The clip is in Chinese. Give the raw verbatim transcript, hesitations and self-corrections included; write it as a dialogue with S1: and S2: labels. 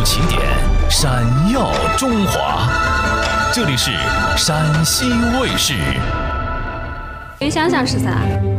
S1: 起点，闪耀中华。这里是陕西卫视。
S2: 你想想是啥？